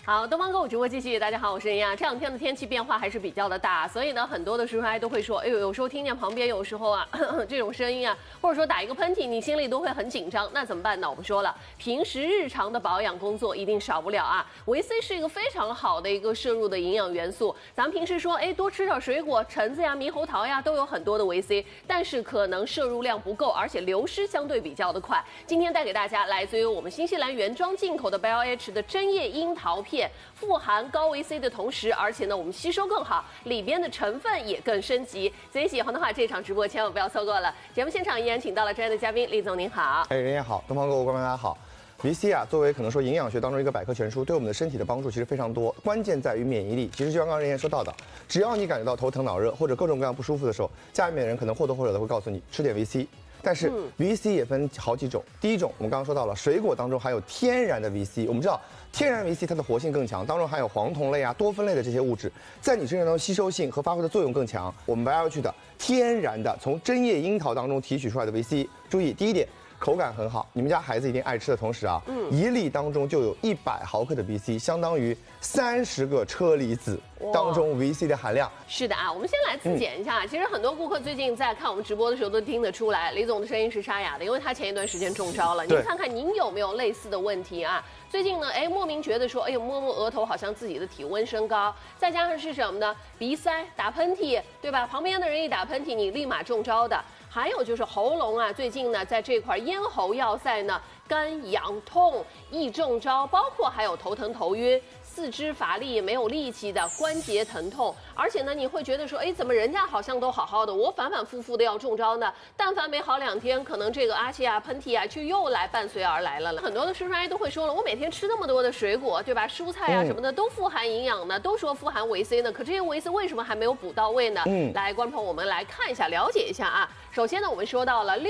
好，东方购物直播继续，大家好，我是任亚。这两天的天气变化还是比较的大，所以呢，很多的叔叔阿姨都会说，哎呦，有时候听见旁边有时候啊这种声音啊，或者说打一个喷嚏，你心里都会很紧张。那怎么办呢？我们说了，平时日常的保养工作一定少不了啊。维 C 是一个非常好的一个摄入的营养元素。咱们平时说，哎，多吃点水果，橙子呀、猕猴桃呀，都有很多的维 C， 但是可能摄入量不够，而且流失相对比较的快。今天带给大家来自于我们新西兰原装进口的 BioH 的针叶樱桃片。富含高维 C 的同时，而且呢，我们吸收更好，里边的成分也更升级。所以喜欢的话，这场直播千万不要错过了。节目现场依然请到了专业的嘉宾，李总您好。 人也好，东方购物观众大家好。维 C 啊，作为可能说营养学当中一个百科全书，对我们的身体的帮助其实非常多。关键在于免疫力。其实就像刚刚任言说到的，只要你感觉到头疼脑热或者各种各样不舒服的时候，家里面的人可能或多或少的会告诉你吃点维 C。但是维 C 也分好几种，第一种我们刚刚说到了，水果当中含有天然的维 C。我们知道天然维 C 它的活性更强，当中含有黄酮类啊、多酚类的这些物质，在你身上当中吸收性和发挥的作用更强。我们BioH的天然的从针叶樱桃当中提取出来的维 C，注意第一点。口感很好，你们家孩子一定爱吃的同时啊，1粒当中就有100毫克的 VC， 相当于30个车厘子当中 VC 的含量。 是的啊，我们先来自检一下。其实很多顾客最近在看我们直播的时候都听得出来，李总的声音是沙哑的，因为他前一段时间中招了。您看看您有没有类似的问题啊？最近呢，莫名觉得说，哎呦，摸摸额头好像自己的体温升高，再加上是什么呢？鼻塞、打喷嚏，对吧？旁边的人一打喷嚏，你立马中招的。还有就是喉咙啊，最近呢，在这块咽喉要塞呢，干痒痛易中招，包括还有头疼头晕。四肢乏力、没有力气的关节疼痛，而且呢，你会觉得说，哎，怎么人家好像都好好的，我反反复复的要中招呢？但凡没好2天，可能这个阿气啊、喷嚏啊，就又来伴随而来了。很多的叔叔阿姨都会说了，我每天吃那么多的水果，对吧？蔬菜啊什么的都富含营养呢，都说富含维 C 呢，可这些维 C 为什么还没有补到位呢？来，观众朋友，我们来看一下，了解一下啊。首先呢，我们说到了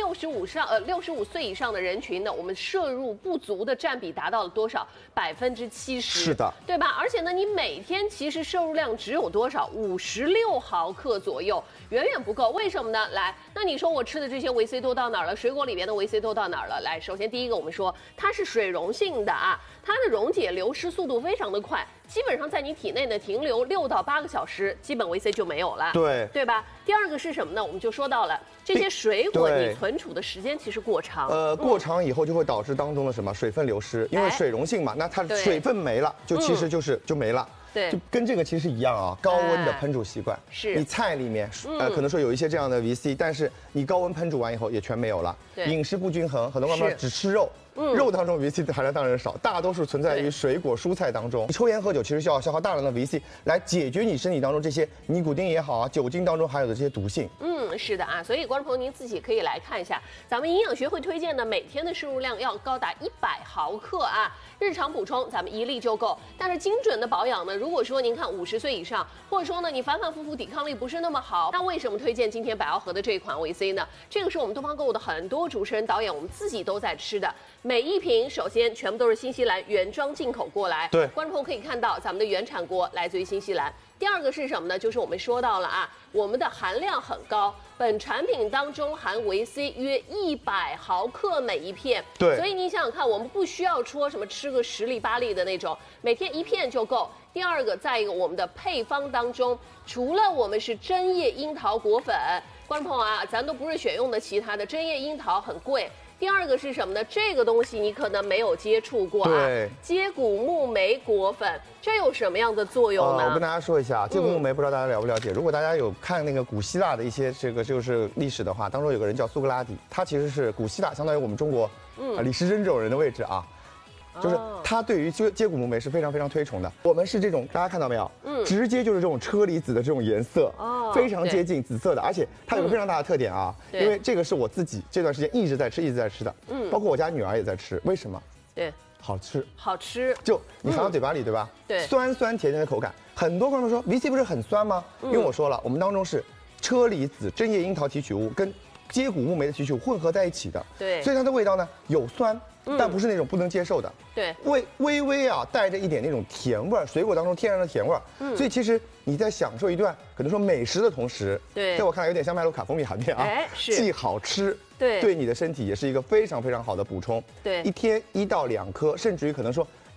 65岁以上的人群呢，我们摄入不足的占比达到了多少？70%。 是的， 对吧？而且呢，你每天其实摄入量只有多少？56毫克左右，远远不够。为什么呢？来，那你说我吃的这些维 C 都到哪儿了？水果里面的维 C 都到哪儿了？来，首先第一个，我们说它是水溶性的啊，它的溶解流失速度非常的快。基本上在你体内呢停留6到8个小时，基本维 C 就没有了，对吧？第二个是什么呢？我们就说到了这些水果，你存储的时间其实过长， 过长以后就会导致当中的什么水分流失，因为水溶性嘛，那它水分没了，就其实就没了。 对， 就跟这个其实一样啊，高温的烹煮习惯， 是你菜里面可能说有一些这样的 VC， 但是你高温烹煮完以后也全没有了。饮食不均衡，很多妈妈只吃肉。肉当中 VC 的含量当然少，大多数存在于水果、蔬菜当中。你抽烟喝酒其实需要消耗大量的 VC 来解决你身体当中这些尼古丁也好啊，酒精当中含有的这些毒性。 是的啊，所以观众朋友您自己可以来看一下，咱们营养学会推荐的每天的摄入量要高达100毫克啊，日常补充咱们1粒就够。但是精准的保养呢，如果说您看50岁以上，或者说呢你反反复复抵抗力不是那么好，那为什么推荐今天百奥和的这一款维 C 呢？这个是我们东方购物的很多主持人、导演我们自己都在吃的。每一瓶首先全部都是新西兰原装进口过来， 对， 观众朋友可以看到咱们的原产国来自于新西兰。第二个是什么呢？就是我们说到了啊，我们的含量很高，本产品当中含维 C 约100毫克每一片， 对， 所以你想想看，我们不需要说什么吃个10粒8粒的那种，每天1片就够。第二个，再一个，我们的配方当中，除了我们是针叶樱桃果粉，观众朋友啊，咱都不是选用的其他的，针叶樱桃很贵。第二个是什么呢？这个东西你可能没有接触过啊，接骨木莓果粉，这有什么样的作用呢？ 我跟大家说一下，接骨木莓不知道大家了不了解？如果大家有看那个古希腊的一些这个就是历史的话，当中有个人叫苏格拉底，他其实是古希腊相当于我们中国李时珍这种人的位置啊。就是他对于接骨木莓是非常非常推崇的。我们是这种，大家看到没有？直接就是这种车厘子的这种颜色，非常接近紫色的，而且它有个非常大的特点啊，因为这个是我自己这段时间一直在吃的，包括我家女儿也在吃，为什么？ 对， 好吃， 好吃， 就你含到嘴巴里，对吧？ 对， 酸酸甜甜的口感。很多观众说 VC 不是很酸吗？因为我说了，我们当中是车厘子、针叶樱桃提取物跟接骨木莓的提取物混合在一起的， 对， 所以它的味道呢有酸。但不是那种不能接受的， 对， 微微啊带着一点那种甜味儿，水果当中天然的甜味儿，所以其实你在享受一段可能说美食的同时， 对， 在我看来有点像麦卢卡蜂蜜含片啊， 是既好吃，对你的身体也是一个非常非常好的补充， 对， 一天1到2颗，甚至于可能说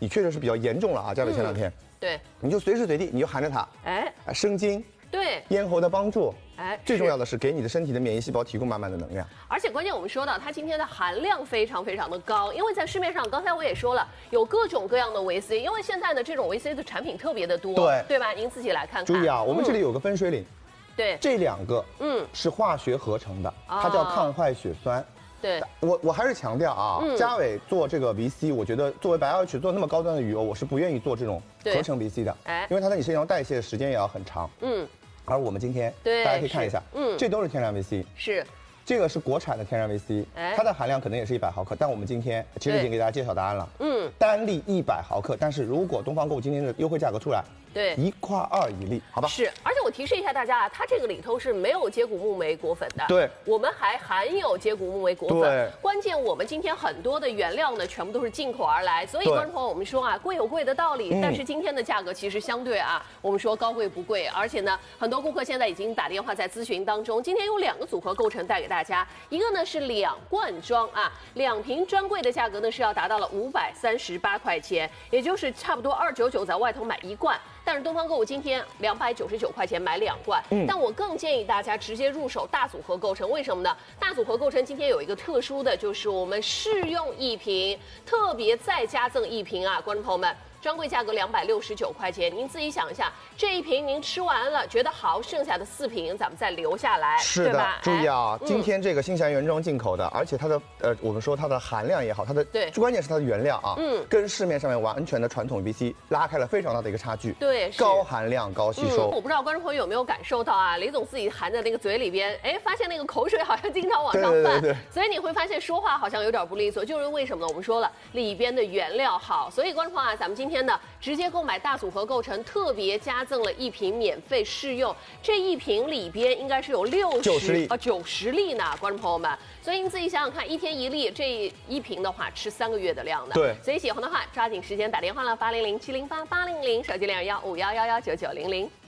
你确实是比较严重了啊，加上前2天， 对， 你就随时随地你就含着它，生津， 对， 咽喉的帮助。最重要的是是给你的身体的免疫细胞提供满满的能量， 而且关键我们说到它今天的含量非常非常的高，因为在市面上，刚才我也说了，有各种各样的维 C， 因为现在的这种维 C 的产品特别的多，对吧？您自己来看看。 注意啊，我们这里有个分水岭， 对， 这2个是化学合成的，它叫抗坏血酸。 对， 我还是强调啊，嘉伟做这个 VC， 我觉得作为白 RH 做那么高端的鱼油，我是不愿意做这种合成 VC 的，因为它在你身上代谢的时间也要很长。而我们今天大家可以看一下，这都是天然 VC， 是， 这个是国产的天然 VC， 它的含量可能也是100毫克，但我们今天其实已经给大家揭晓答案了，单粒100毫克，但是如果东方购物今天的优惠价格出来， 对 ，1块2一粒，好吧？ 是，而且我提示一下大家啊，它这个里头是没有接骨木莓果粉的， 对， 我们还含有接骨木莓果粉， 对， 关键我们今天很多的原料呢，全部都是进口而来，所以观众朋友，我们说啊，贵有贵的道理，但是今天的价格其实相对啊，我们说高贵不贵，而且呢，很多顾客现在已经打电话在咨询当中，今天有2个组合构成带给大家，一个呢是2罐装啊，2瓶专柜的价格呢是要达到了538块钱，也就是差不多299在外头买1罐。但是东方购物今天299块钱买2罐，但我更建议大家直接入手大组合构成，为什么呢？大组合构成今天有一个特殊的，就是我们试用1瓶，特别再加赠1瓶啊，观众朋友们。专柜价格269块钱，您自己想一下，这1瓶您吃完了觉得好，剩下的4瓶咱们再留下来， 是的，注意啊，今天这个新西兰原装进口的，而且它的我们说它的含量也好，它的关键是它的原料啊，跟市面上面完全的传统 VC 拉开了非常大的一个差距， 对， 高含量高吸收。 我不知道观众朋友有没有感受到啊，李总自己含在那个嘴里边，发现那个口水好像经常往上泛，所以你会发现说话好像有点不利索，就是为什么呢？我们说了里边的原料好，所以观众朋友啊，咱们今天呢直接购买大组合构成，特别加赠了1瓶免费试用。这1瓶里边应该是有90粒呢，观众朋友们。所以您自己想想看，1天1粒，这1瓶的话吃3个月的量呢。 对。 所以喜欢的话，抓紧时间打电话了，800-708-800，手机215111990。